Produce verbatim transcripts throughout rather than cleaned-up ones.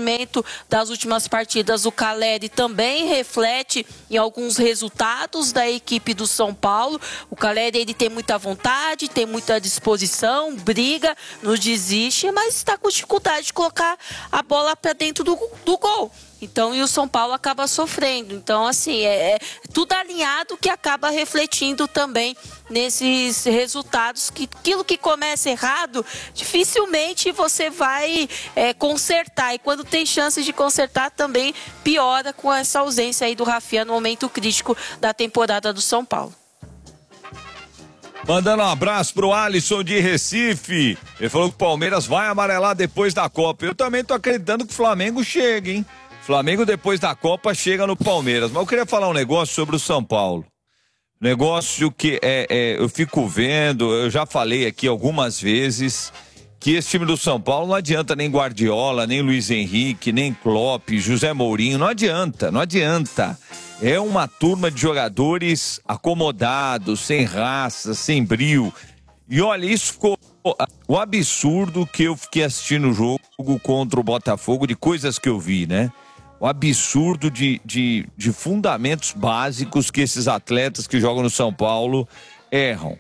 rendimento das últimas partidas, o Caleri também reflete em alguns resultados da equipe do São Paulo. O Caleri, ele tem muita vontade, tem muita disposição, briga, não desiste, mas está com dificuldade de colocar a bola para dentro do, do gol. Então, e o São Paulo acaba sofrendo. Então, assim, é, é tudo alinhado que acaba refletindo também nesses resultados. Que aquilo que começa errado, dificilmente você vai é, consertar. E quando tem chances de consertar, também piora com essa ausência aí do Rafinha no momento crítico da temporada do São Paulo. Mandando um abraço pro Alisson de Recife. Ele falou que o Palmeiras vai amarelar depois da Copa. Eu também tô acreditando que o Flamengo chega, hein? Flamengo, depois da Copa, chega no Palmeiras. Mas eu queria falar um negócio sobre o São Paulo. Negócio que é, é, eu fico vendo, eu já falei aqui algumas vezes, que esse time do São Paulo não adianta nem Guardiola, nem Luiz Henrique, nem Klopp, José Mourinho, não adianta, não adianta. É uma turma de jogadores acomodados, sem raça, sem brio. E olha, isso ficou o absurdo que eu fiquei assistindo o jogo contra o Botafogo, de coisas que eu vi, né? O absurdo de, de, de fundamentos básicos que esses atletas que jogam no São Paulo erram.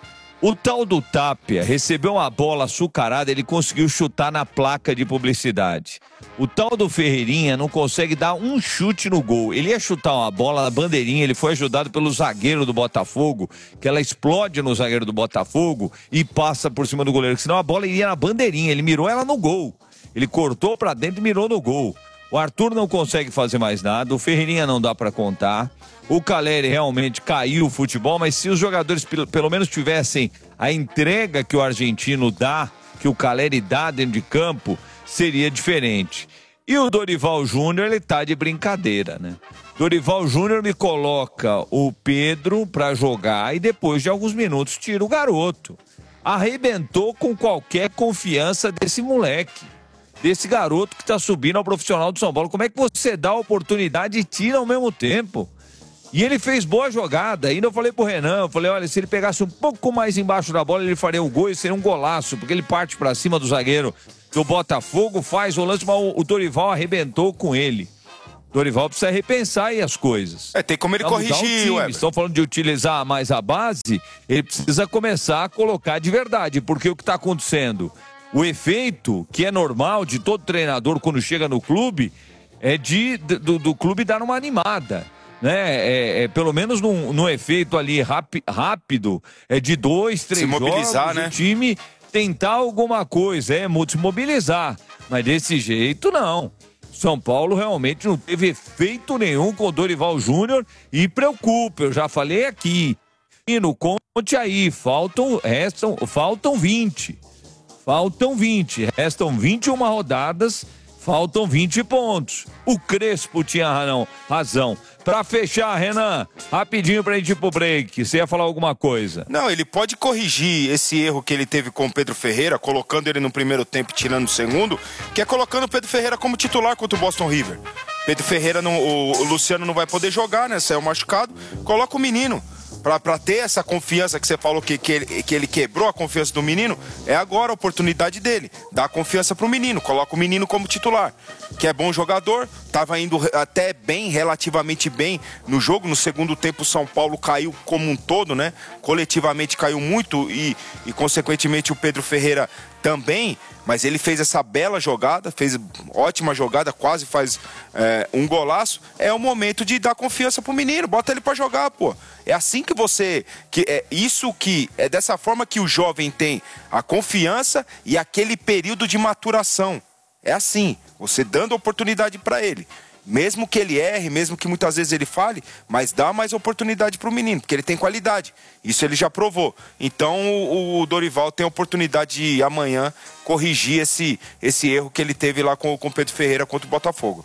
O tal do Tapia recebeu uma bola açucarada, ele conseguiu chutar na placa de publicidade. O tal do Ferreirinha não consegue dar um chute no gol. Ele ia chutar uma bola na bandeirinha, ele foi ajudado pelo zagueiro do Botafogo, que ela explode no zagueiro do Botafogo e passa por cima do goleiro, senão a bola iria na bandeirinha, ele mirou ela no gol. Ele cortou pra dentro e mirou no gol. O Arthur não consegue fazer mais nada, o Ferreirinha não dá pra contar. O Caleri realmente caiu o futebol, mas se os jogadores pelo menos tivessem a entrega que o argentino dá, que o Caleri dá dentro de campo, seria diferente. E o Dorival Júnior, ele tá de brincadeira, né? Dorival Júnior me coloca o Pedro pra jogar e depois de alguns minutos tira o garoto. Arrebentou com qualquer confiança desse moleque, desse garoto que tá subindo ao profissional do São Paulo. Como é que você dá a oportunidade e tira ao mesmo tempo? E ele fez boa jogada. Ainda eu falei pro Renan, eu falei, olha, se ele pegasse um pouco mais embaixo da bola, ele faria o gol e seria um golaço, porque ele parte pra cima do zagueiro do Botafogo, faz o lance, mas o Dorival arrebentou com ele. Dorival precisa repensar aí as coisas. É, tem como ele corrigir, ué. Estão falando de utilizar mais a base, ele precisa começar a colocar de verdade, porque o que está acontecendo, o efeito que é normal de todo treinador quando chega no clube, é de do, do clube dar uma animada, né? É, é, pelo menos num, num efeito ali rápido, rápido, é de dois, três se mobilizar, jogos, né? O time tentar alguma coisa, é se mobilizar, mas desse jeito não. São Paulo realmente não teve efeito nenhum com o Dorival Júnior e preocupa, eu já falei aqui. E no conte aí, faltam, restam, faltam vinte. Faltam vinte, restam vinte e uma rodadas, faltam vinte pontos. O Crespo tinha razão. Pra fechar, Renan, rapidinho pra gente ir pro break, você ia falar alguma coisa? Não, ele pode corrigir esse erro que ele teve com o Pedro Ferreira, colocando ele no primeiro tempo e tirando no segundo, que é colocando o Pedro Ferreira como titular contra o Boston River. Pedro Ferreira, não, o, o Luciano não vai poder jogar, né, saiu machucado, coloca o menino. Pra, pra ter essa confiança que você falou que, que, ele, que ele quebrou a confiança do menino, é agora a oportunidade dele. Dá a confiança pro menino, coloca o menino como titular, que é bom jogador, tava indo até bem, relativamente bem no jogo. No segundo tempo o São Paulo caiu como um todo, né? Coletivamente caiu muito e, e consequentemente o Pedro Ferreira também, mas ele fez essa bela jogada, fez ótima jogada, quase faz é, um golaço. É o momento de dar confiança pro menino, bota ele pra jogar, pô. É assim que você, que é isso que, é dessa forma que o jovem tem a confiança e aquele período de maturação. É assim, você dando oportunidade pra ele. Mesmo que ele erre, mesmo que muitas vezes ele fale, mas dá mais oportunidade pro menino, porque ele tem qualidade. Isso ele já provou. Então o, o Dorival tem a oportunidade de amanhã corrigir esse, esse erro que ele teve lá com o Pedro Ferreira contra o Botafogo.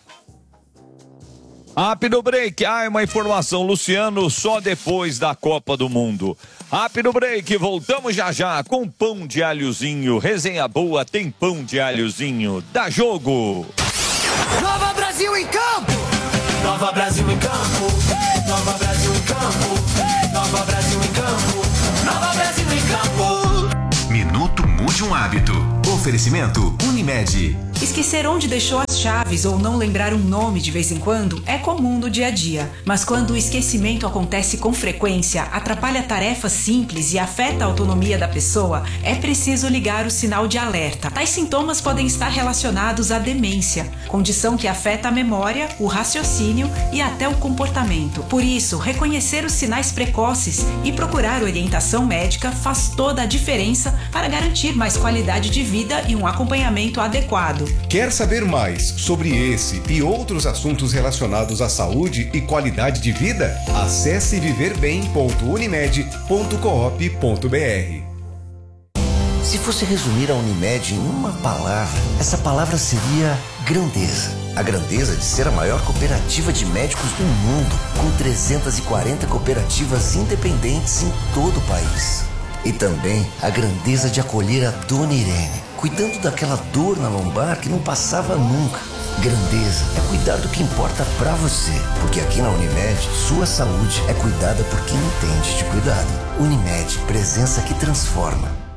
Rápido break, ah, uma informação, Luciano, só depois da Copa do Mundo. Rápido break, voltamos já já com pão de alhozinho, resenha boa, tem pão de alhozinho, dá jogo! Nova Brasil em campo! Nova Brasil em campo! Nova Brasil em campo! Nova Brasil em campo! Nova Brasil em campo! Minuto Mude um Hábito. Oferecimento Unimed. Esquecer onde deixou as chaves ou não lembrar um nome de vez em quando é comum no dia a dia. Mas quando o esquecimento acontece com frequência, atrapalha tarefas simples e afeta a autonomia da pessoa, é preciso ligar o sinal de alerta. Tais sintomas podem estar relacionados à demência, condição que afeta a memória, o raciocínio e até o comportamento. Por isso, reconhecer os sinais precoces e procurar orientação médica faz toda a diferença para garantir mais qualidade de vida e um acompanhamento adequado. Quer saber mais sobre esse e outros assuntos relacionados à saúde e qualidade de vida? Acesse viver bem ponto unimed ponto coop ponto br. Se fosse resumir a Unimed em uma palavra, essa palavra seria grandeza. A grandeza de ser a maior cooperativa de médicos do mundo, com trezentas e quarenta cooperativas independentes em todo o país. E também a grandeza de acolher a Dona Irene, cuidando daquela dor na lombar que não passava nunca. Grandeza é cuidar do que importa pra você, porque aqui na Unimed, sua saúde é cuidada por quem entende de cuidado. Unimed, presença que transforma.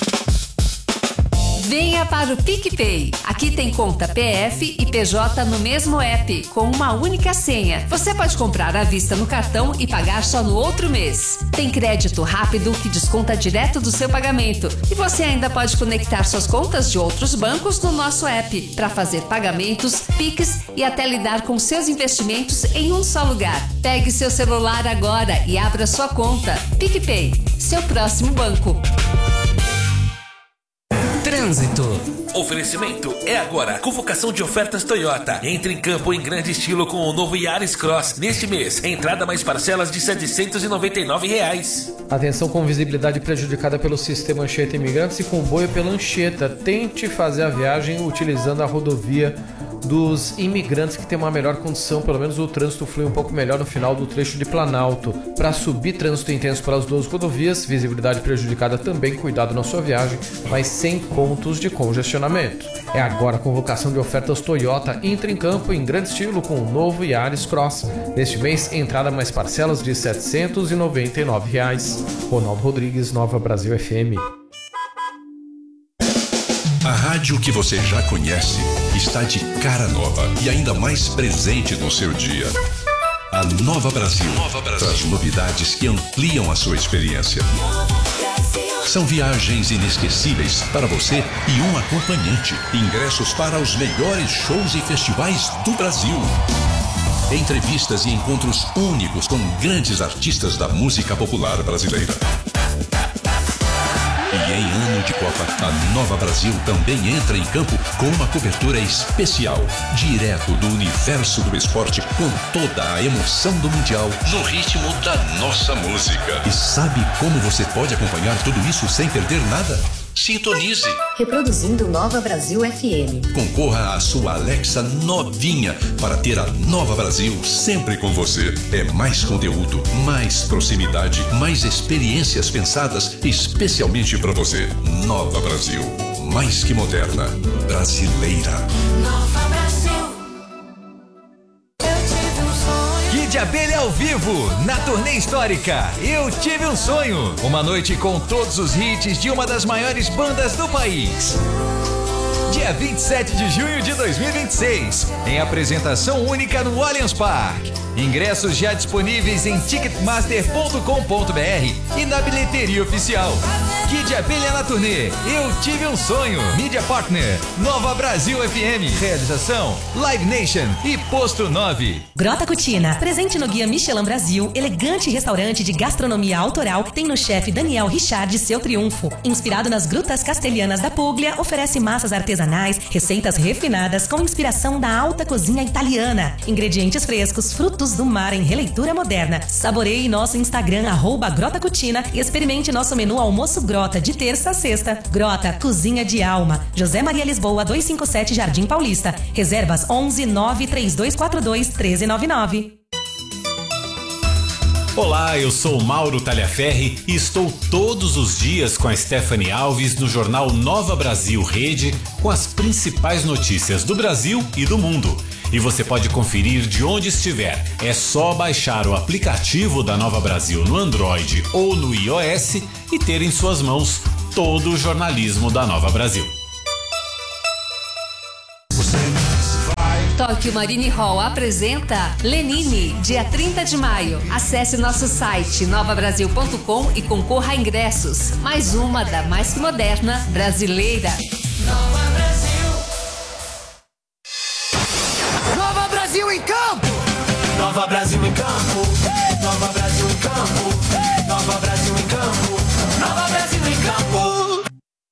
Venha para o PicPay. Aqui tem conta P F e P J no mesmo app, com uma única senha. Você pode comprar à vista no cartão e pagar só no outro mês. Tem crédito rápido que desconta direto do seu pagamento. E você ainda pode conectar suas contas de outros bancos no nosso app para fazer pagamentos, Pix e até lidar com seus investimentos em um só lugar. Pegue seu celular agora e abra sua conta. PicPay, seu próximo banco. Trânsito. Oferecimento é agora. Convocação de ofertas Toyota. Entre em campo em grande estilo com o novo Yaris Cross. Neste mês, entrada mais parcelas de setecentos e noventa e nove reais. Atenção com visibilidade prejudicada pelo sistema Anchieta Imigrantes e comboio pela Anchieta. Tente fazer a viagem utilizando a rodovia dos imigrantes, que tem uma melhor condição, pelo menos o trânsito flui um pouco melhor no final do trecho de Planalto. Para subir, trânsito intenso para as duas rodovias, visibilidade prejudicada também, cuidado na sua viagem, mas sem pontos de congestionamento. É agora a convocação de ofertas Toyota. Entre em campo em grande estilo com o novo Yaris Cross. Neste mês, entrada mais parcelas de setecentos e noventa e nove reais. Ronaldo Rodrigues, Nova Brasil F M. A rádio que você já conhece está de cara nova e ainda mais presente no seu dia. A Nova Brasil, Nova Brasil traz novidades que ampliam a sua experiência. São viagens inesquecíveis para você e um acompanhante. Ingressos para os melhores shows e festivais do Brasil. Entrevistas e encontros únicos com grandes artistas da música popular brasileira. E em ano de Copa, a Nova Brasil também entra em campo com uma cobertura especial, direto do universo do esporte, com toda a emoção do Mundial, no ritmo da nossa música. E sabe como você pode acompanhar tudo isso sem perder nada? Sintonize. Reproduzindo Nova Brasil F M. Concorra à sua Alexa novinha para ter a Nova Brasil sempre com você. É mais conteúdo, mais proximidade, mais experiências pensadas especialmente para você. Nova Brasil, mais que moderna, brasileira. Nova Brasil. Kid Abelha ao vivo, na turnê histórica Eu Tive um Sonho. Uma noite com todos os hits de uma das maiores bandas do país. Dia vinte e sete de junho de dois mil e vinte e seis, em apresentação única no Allianz Parque. Ingressos já disponíveis em ticketmaster ponto com ponto br e na bilheteria oficial. Kid Abelha na turnê Eu Tive um Sonho. Mídia Partner Nova Brasil F M. Realização Live Nation e Posto nove. Grota Cucina, presente no Guia Michelin Brasil, elegante restaurante de gastronomia autoral, tem no chefe Daniel Richard seu triunfo. Inspirado nas grutas castelhanas da Puglia, oferece massas artesanais, receitas refinadas com inspiração da alta cozinha italiana. Ingredientes frescos, frutos do mar em releitura moderna. Saboreie nosso Instagram, arroba Grota Cucina, e experimente nosso menu almoço Grota de terça a sexta. Grota, cozinha de alma. José Maria Lisboa, duzentos e cinquenta e sete, Jardim Paulista. Reservas onze nove três dois quatro dois um três nove nove. Olá, eu sou Mauro Talhaferri e estou todos os dias com a Stephanie Alves no jornal Nova Brasil Rede, com as principais notícias do Brasil e do mundo. E você pode conferir de onde estiver. É só baixar o aplicativo da Nova Brasil no Android ou no iOS e ter em suas mãos todo o jornalismo da Nova Brasil. Tóquio Marine Hall apresenta Lenine, dia trinta de maio. Acesse nosso site nova brasil ponto com e concorra a ingressos. Mais uma da mais que moderna brasileira. Nova Brasil. Nova Brasil em campo. Nova Brasil em campo. Nova Brasil em campo. Nova Brasil em campo. Nova Brasil em campo.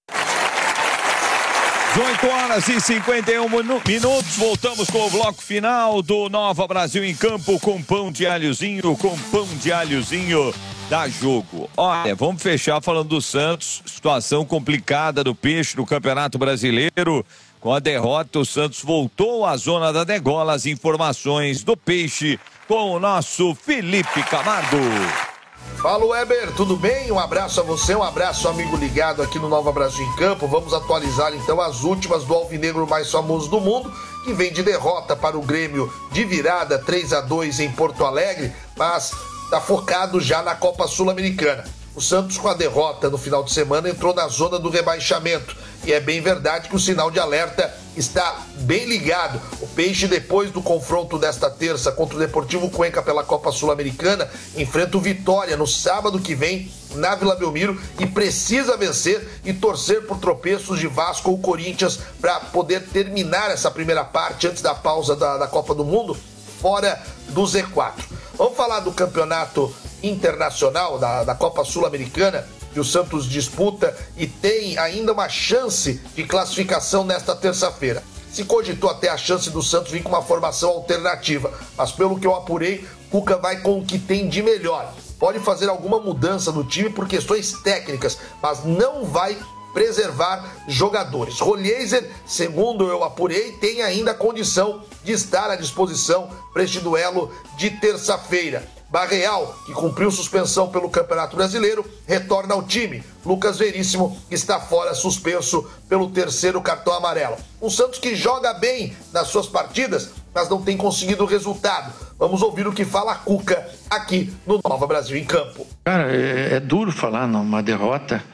dezoito horas e cinquenta e um minutos, voltamos com o bloco final do Nova Brasil em Campo com pão de alhozinho, com pão de alhozinho da Jogo. Olha, vamos fechar falando do Santos, situação complicada do Peixe no Campeonato Brasileiro. Com a derrota, o Santos voltou à zona da degola. As informações do Peixe com o nosso Felipe Camargo. Fala, Weber, tudo bem? Um abraço a você, um abraço amigo ligado aqui no Nova Brasil em Campo. Vamos atualizar então as últimas do alvinegro mais famoso do mundo, que vem de derrota para o Grêmio de virada três a dois em Porto Alegre, mas está focado já na Copa Sul-Americana. O Santos, com a derrota no final de semana, entrou na zona do rebaixamento. E é bem verdade que o sinal de alerta está bem ligado. O Peixe, depois do confronto desta terça contra o Deportivo Cuenca pela Copa Sul-Americana, enfrenta o Vitória no sábado que vem na Vila Belmiro e precisa vencer e torcer por tropeços de Vasco ou Corinthians para poder terminar essa primeira parte antes da pausa da, da Copa do Mundo fora do Z quatro. Vamos falar do campeonato internacional, da, da Copa Sul-Americana, que o Santos disputa e tem ainda uma chance de classificação nesta terça-feira. Se cogitou até a chance do Santos vir com uma formação alternativa, mas pelo que eu apurei, Cuca vai com o que tem de melhor. Pode fazer alguma mudança no time por questões técnicas, mas não vai preservar jogadores. Rolheiser, segundo eu apurei, tem ainda a condição de estar à disposição para este duelo de terça-feira. Barreal, que cumpriu suspensão pelo Campeonato Brasileiro, retorna ao time. Lucas Veríssimo está fora, suspenso pelo terceiro cartão amarelo. Um Santos que joga bem nas suas partidas, mas não tem conseguido o resultado. Vamos ouvir o que fala a Cuca aqui no Nova Brasil em Campo. Cara, é, é duro falar numa derrota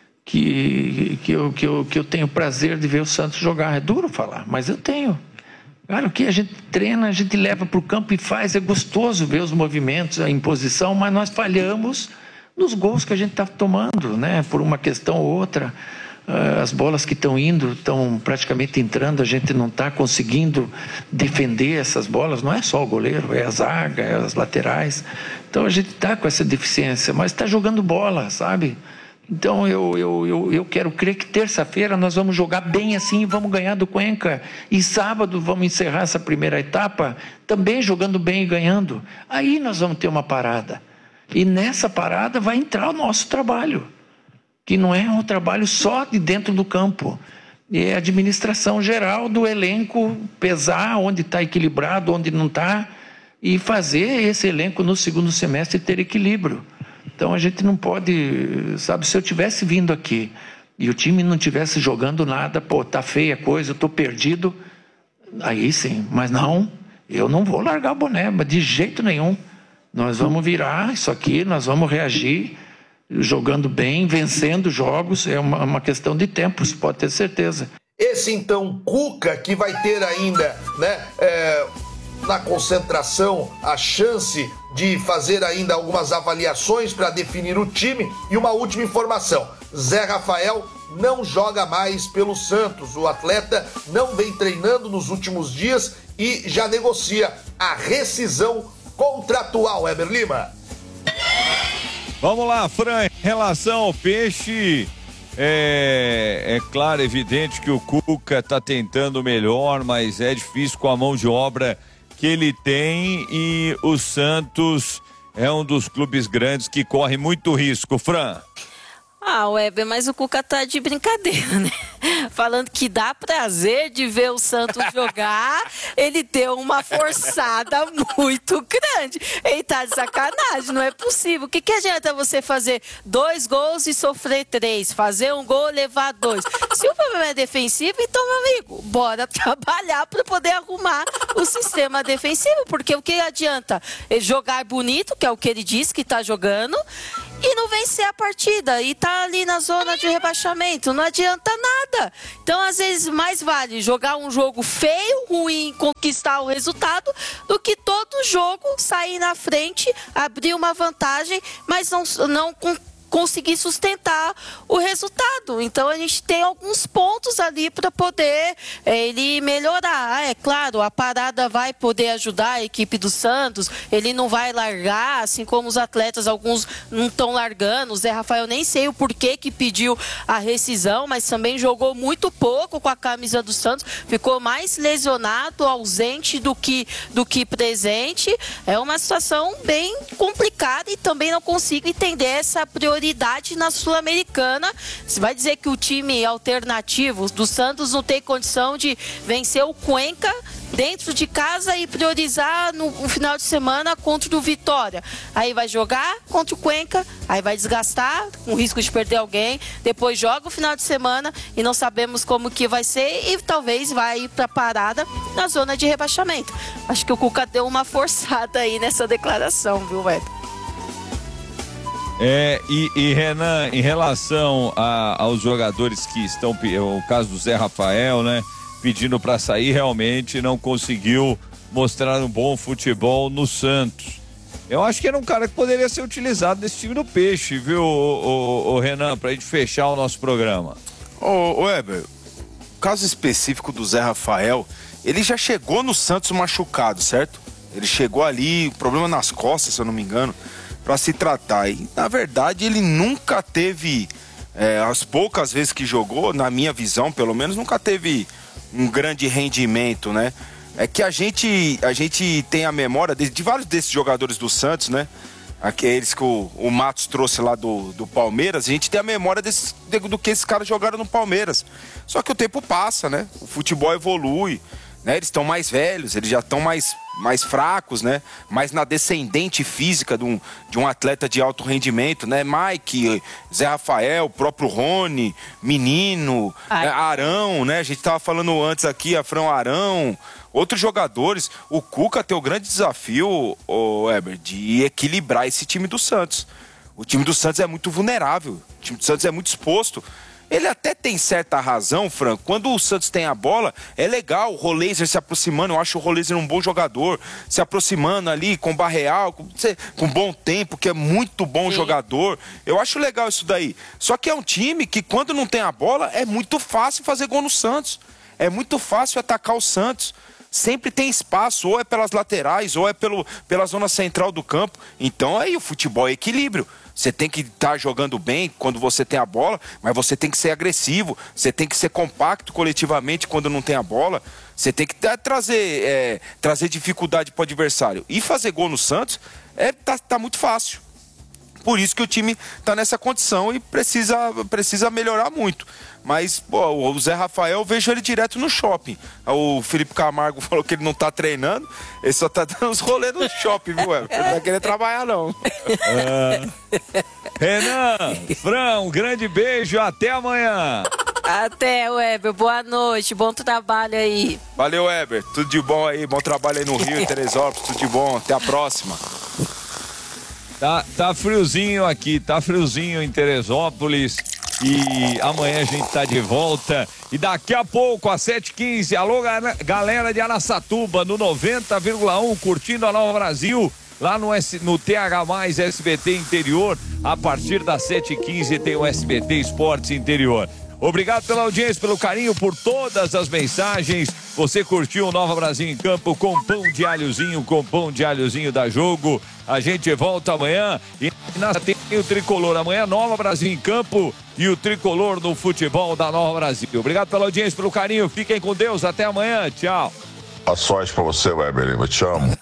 que, que, eu, que, eu, que eu tenho prazer de ver o Santos jogar. É duro falar, mas eu tenho. Cara, o que a gente treina, a gente leva para o campo e faz, é gostoso ver os movimentos, a imposição, mas nós falhamos nos gols que a gente está tomando, né? Por uma questão ou outra. As bolas que estão indo, estão praticamente entrando, a gente não está conseguindo defender essas bolas, não é só o goleiro, é a zaga, é as laterais. Então a gente está com essa deficiência, mas está jogando bola, sabe? Então eu, eu, eu, eu quero crer que terça-feira nós vamos jogar bem assim e vamos ganhar do Cuenca. E sábado vamos encerrar essa primeira etapa também jogando bem e ganhando. Aí nós vamos ter uma parada. E nessa parada vai entrar o nosso trabalho, que não é um trabalho só de dentro do campo. É a administração geral do elenco, pesar onde está equilibrado, onde não está, e fazer esse elenco no segundo semestre ter equilíbrio. Então a gente não pode, sabe, se eu tivesse vindo aqui e o time não tivesse jogando nada, pô, tá feia a coisa, eu tô perdido, aí sim, mas não, eu não vou largar o boné, de jeito nenhum. Nós vamos virar isso aqui, nós vamos reagir, jogando bem, vencendo jogos, é uma, uma questão de tempo, você pode ter certeza. Esse então Cuca, que vai ter ainda, né, é, na concentração, a chance de fazer ainda algumas avaliações para definir o time. E uma última informação, Zé Rafael não joga mais pelo Santos. O atleta não vem treinando nos últimos dias e já negocia a rescisão contratual. Weber Lima. Vamos lá, Fran, em relação ao Peixe, é, é claro, evidente que o Cuca está tentando melhor, mas é difícil com a mão de obra que ele tem, e o Santos é um dos clubes grandes que corre muito risco. Fran. Ah, Weber, mas o Cuca tá de brincadeira, né? Falando que dá prazer de ver o Santos jogar, ele deu uma forçada muito grande. Ele tá de sacanagem, não é possível. O que que adianta você fazer dois gols e sofrer três? Fazer um gol e levar dois? Se o problema é defensivo, então, meu amigo, bora trabalhar para poder arrumar o sistema defensivo, porque o que adianta? Ele jogar bonito, que é o que ele diz que tá jogando, e não vencer a partida e tá ali na zona de rebaixamento. Não adianta nada. Então, às vezes, mais vale jogar um jogo feio, ruim, conquistar o resultado, do que todo jogo sair na frente, abrir uma vantagem, mas não, não conseguir sustentar o resultado. Então a gente tem alguns pontos ali para poder é, ele melhorar. É claro, a parada vai poder ajudar a equipe do Santos, ele não vai largar, assim como os atletas, alguns não estão largando. O Zé Rafael, nem sei o porquê que pediu a rescisão, mas também jogou muito pouco com a camisa do Santos, ficou mais lesionado, ausente do que, do que presente. É uma situação bem complicada e também não consigo entender essa prioridade na Sul-Americana. Você vai dizer que o time alternativo do Santos não tem condição de vencer o Cuenca dentro de casa e priorizar no, no final de semana contra o Vitória. Aí vai jogar contra o Cuenca, aí vai desgastar, com risco de perder alguém, depois joga o final de semana e não sabemos como que vai ser e talvez vai ir para parada na zona de rebaixamento. Acho que o Cuca deu uma forçada aí nessa declaração, viu, Web? É, e, e Renan, em relação a, aos jogadores que estão, o caso do Zé Rafael, né, pedindo para sair, realmente não conseguiu mostrar um bom futebol no Santos. Eu acho que era um cara que poderia ser utilizado nesse time do Peixe, viu, o, o, o Renan, pra gente fechar o nosso programa. Ô, Weber, o caso específico do Zé Rafael, ele já chegou no Santos machucado, certo? Ele chegou ali, problema nas costas, se eu não me engano, para se tratar. E, na verdade, ele nunca teve, é, as poucas vezes que jogou, na minha visão, pelo menos, nunca teve um grande rendimento, né? É que a gente, a gente tem a memória de, de vários desses jogadores do Santos, né? Aqueles que o, o Matos trouxe lá do, do Palmeiras, a gente tem a memória desse, de, do que esses caras jogaram no Palmeiras. Só que o tempo passa, né? O futebol evolui, né? Eles estão mais velhos, eles já estão mais, mais fracos, né? Mais na descendente física de um, de um atleta de alto rendimento, né? Mike, Zé Rafael, o próprio Rony, Menino, né? Arão, né? A gente tava falando antes aqui, Afrão Arão, outros jogadores. O Cuca tem o grande desafio, o Weber, de equilibrar esse time do Santos. O time do Santos é muito vulnerável, o time do Santos é muito exposto. Ele até tem certa razão, Franco. Quando o Santos tem a bola, é legal o Roleiser se aproximando. Eu acho o Roleiser um bom jogador, se aproximando ali com o Barreal, com, com bom tempo, que é muito bom Sim. jogador. Eu acho legal isso daí. Só que é um time que, quando não tem a bola, é muito fácil fazer gol no Santos. É muito fácil atacar o Santos. Sempre tem espaço, ou é pelas laterais, ou é pelo, pela zona central do campo. Então aí o futebol é equilíbrio. Você tem que estar jogando bem quando você tem a bola, mas você tem que ser agressivo, você tem que ser compacto coletivamente quando não tem a bola. Você tem que trazer, é, trazer dificuldade para o adversário. E fazer gol no Santos é, tá, tá muito fácil. Por isso que o time está nessa condição e precisa, precisa melhorar muito. Mas, pô, o Zé Rafael, eu vejo ele direto no shopping. O Felipe Camargo falou que ele não tá treinando, ele só tá dando uns rolês no shopping, viu? Ele não vai querer trabalhar, não. Ah. Renan, Fran, um grande beijo, até amanhã. Até, Weber, boa noite, bom trabalho aí. Valeu, Weber, tudo de bom aí, bom trabalho aí no Rio, em Teresópolis, tudo de bom, até a próxima. Tá, tá friozinho aqui, tá friozinho em Teresópolis. E amanhã a gente tá de volta. E daqui a pouco, às sete e quinze, alô galera de Araçatuba, no noventa vírgula um, curtindo a Nova Brasil, lá no, S, no T H mais S B T Interior. A partir das sete e quinze tem o S B T Esportes Interior. Obrigado pela audiência, pelo carinho, por todas as mensagens. Você curtiu o Nova Brasil em Campo com pão de alhozinho, com pão de alhozinho da Jogo. A gente volta amanhã e na tem o Tricolor. Amanhã, Nova Brasil em Campo e o Tricolor no futebol da Nova Brasil. Obrigado pela audiência, pelo carinho. Fiquem com Deus. Até amanhã. Tchau. A sorte pra você, Weber. Eu te amo.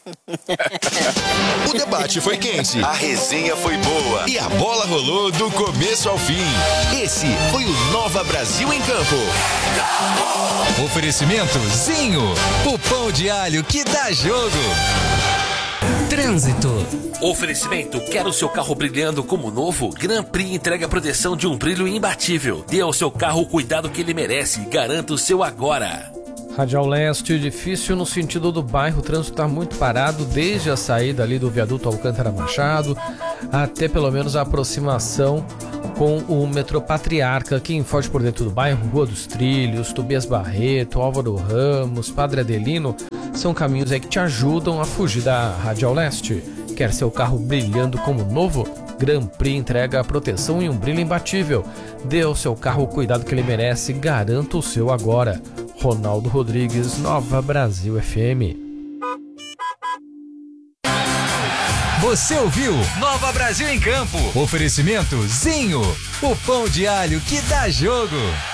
O debate foi quente. A resenha foi boa. E a bola rolou do começo ao fim. Esse foi o Nova Brasil em Campo. Oferecimento Zinho. O pão de alho que dá jogo. Trânsito. Oferecimento: quer o seu carro brilhando como novo? Grand Prix entrega a proteção de um brilho imbatível. Dê ao seu carro o cuidado que ele merece e garanta o seu agora. Radial Leste, difícil no sentido do bairro, o trânsito está muito parado desde a saída ali do viaduto Alcântara Machado, até pelo menos a aproximação com o metrô Patriarca, que foge por dentro do bairro, Rua dos Trilhos, Tobias Barreto, Álvaro Ramos, Padre Adelino, são caminhos aí que te ajudam a fugir da Radial Leste. Quer seu carro brilhando como novo? Grand Prix entrega a proteção e um brilho imbatível. Dê ao seu carro o cuidado que ele merece, garanta o seu agora. Ronaldo Rodrigues, Nova Brasil F M. Você ouviu Nova Brasil em Campo. Oferecimento Zinho, o pão de alho que dá jogo.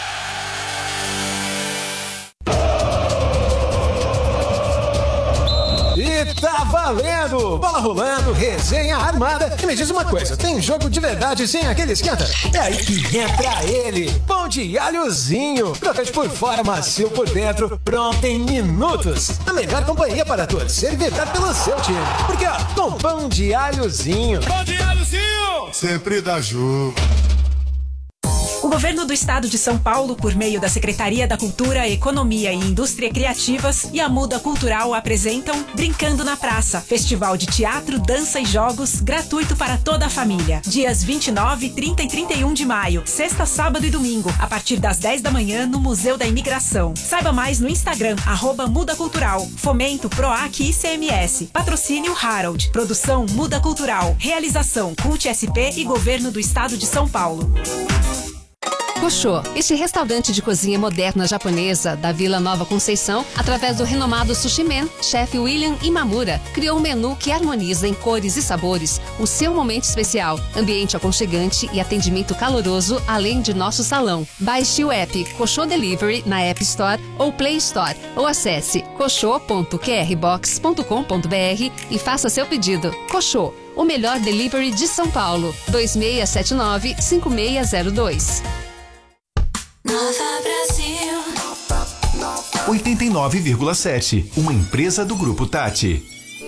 E tá valendo! Bola rolando, resenha armada. E me diz uma coisa, tem jogo de verdade sem aquele esquenta? É aí que entra ele, pão de alhozinho. Crocante por fora, macio por dentro, pronto em minutos. A melhor companhia para torcer e vibrar pelo seu time. Porque ó, com pão de alhozinho. Pão de alhozinho! Sempre dá jogo. O governo do estado de São Paulo, por meio da Secretaria da Cultura, Economia e Indústria Criativas e a Muda Cultural apresentam Brincando na Praça, festival de teatro, dança e jogos gratuito para toda a família. Dias vinte e nove, trinta e trinta e um de maio, sexta, sábado e domingo, a partir das dez da manhã no Museu da Imigração. Saiba mais no Instagram, arroba Muda Cultural. Fomento Proac I C M S. Patrocínio Harold. Produção Muda Cultural. Realização Cult S P e Governo do Estado de São Paulo. Koshô, este restaurante de cozinha moderna japonesa da Vila Nova Conceição, através do renomado Sushi Man, chefe William Imamura, criou um menu que harmoniza em cores e sabores o seu momento especial, ambiente aconchegante e atendimento caloroso, além de nosso salão. Baixe o app Koshô Delivery na App Store ou Play Store, ou acesse koshô ponto q r box ponto com ponto b r e faça seu pedido. Koshô, o melhor delivery de São Paulo. dois seis sete nove, cinco seis zero dois. Nova Brasil oitenta e nove vírgula sete, uma empresa do Grupo Tati.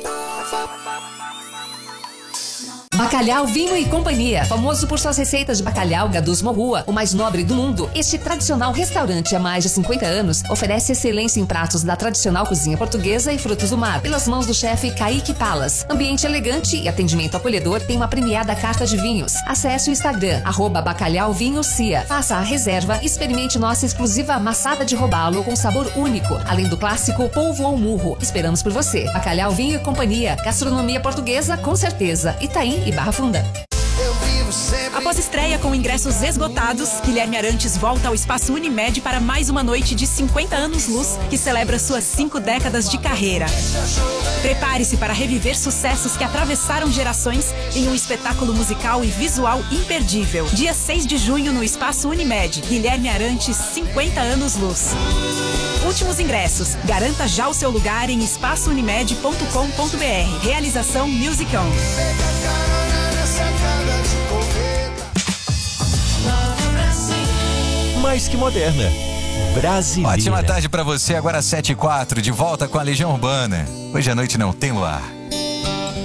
Bacalhau, Vinho e Companhia, famoso por suas receitas de bacalhau Gadus Morrua, o mais nobre do mundo. Este tradicional restaurante há mais de cinquenta anos oferece excelência em pratos da tradicional cozinha portuguesa e frutos do mar, pelas mãos do chefe Kaique Palas. Ambiente elegante e atendimento acolhedor tem uma premiada carta de vinhos. Acesse o Instagram, arroba Bacalhau Vinho Cia. Faça a reserva e experimente nossa exclusiva amassada de robalo com sabor único, além do clássico polvo ao murro. Esperamos por você. Bacalhau, Vinho e Companhia, gastronomia portuguesa com certeza. Itaim e Barra Funda. Após estreia com ingressos esgotados, Guilherme Arantes volta ao Espaço Unimed para mais uma noite de cinquenta anos luz, que celebra suas cinco décadas de carreira. Prepare-se para reviver sucessos que atravessaram gerações em um espetáculo musical e visual imperdível. Dia seis de junho no Espaço Unimed, Guilherme Arantes, cinquenta anos luz. Últimos ingressos. Garanta já o seu lugar em espaço unimed ponto com ponto b r. Realização Musicon. Mais que moderna. Brasileira. Ótima tarde pra você, agora sete e quatro, de volta com a Legião Urbana. Hoje à noite não tem luar.